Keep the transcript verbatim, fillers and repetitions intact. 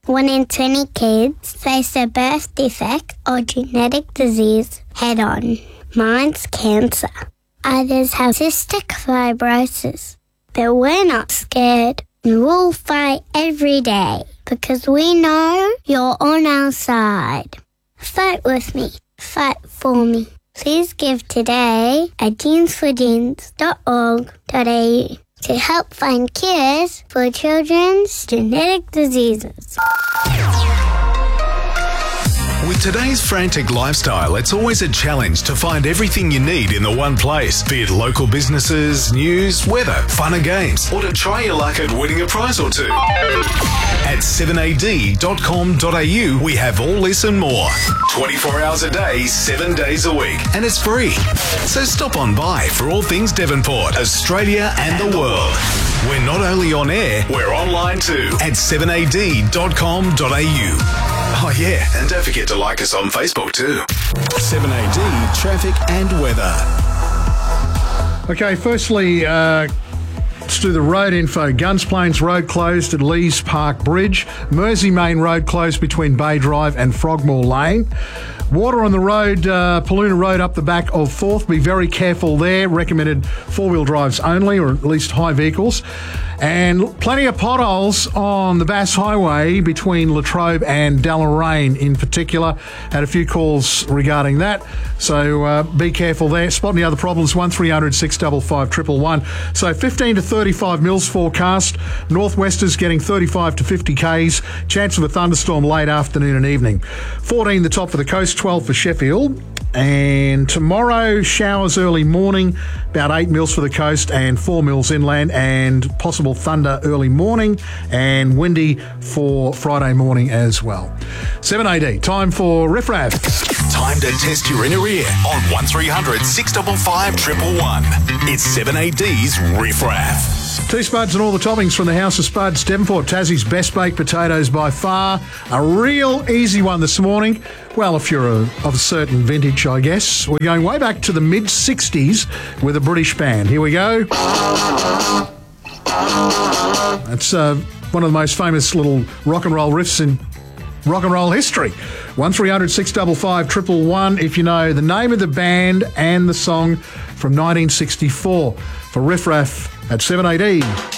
One in twenty kids face a birth defect or genetic disease head-on. Mine's cancer. Others have cystic fibrosis. But we're not scared. We'll fight every day because we know you're on our side. Fight with me. Fight for me. Please give today at genes for genes dot org dot a u to help find cures for children's genetic diseases. With today's frantic lifestyle, it's always a challenge to find everything you need in the one place, be it local businesses, news, weather, fun and games, or to try your luck at winning a prize or two. At seven a d dot com dot a u, we have all this and more. twenty-four hours a day, seven days a week, and it's free. So stop on by for all things Devonport, Australia and the world. We're not only on air, we're online too at seven a d dot com dot a u. Oh yeah, and don't forget to like us on Facebook too. seven A D Traffic and Weather. Okay, firstly, uh, let's do the road info. Guns Plains Road closed at Lees Park Bridge. Mersey Main Road closed between Bay Drive and Frogmore Lane. Water on the road, uh, Paloona Road up the back of Forth. Be very careful there. Recommended four-wheel drives only, or at least high vehicles. And plenty of potholes on the Bass Highway between Latrobe and Deloraine in particular. Had a few calls regarding that, so uh, be careful there. Spot any other problems, one three hundred six five five one one one. So fifteen to thirty-five mils forecast. Northwesters getting thirty-five to fifty k's. Chance of a thunderstorm late afternoon and evening. fourteen the top for the coast, twelve for Sheffield. And tomorrow, showers early morning, about eight mils for the coast and four mils inland, and possible thunder early morning and windy for Friday morning as well. seven A D, time for Riff Raff. Time to test your inner ear on one three hundred six five five one one one. It's seven A D's Riff Raff. Two spuds and all the toppings from the House of Spuds, Devonport, Tassie's best baked potatoes by far. A real easy one this morning. Well, if you're a, of a certain vintage, I guess. We're going way back to the mid sixties with a British band. Here we go. That's uh, one of the most famous little rock and roll riffs in rock and roll history. one three hundred six five five one one one if you know the name of the band and the song from nineteen sixty-four. For Riff Raff at seven A D.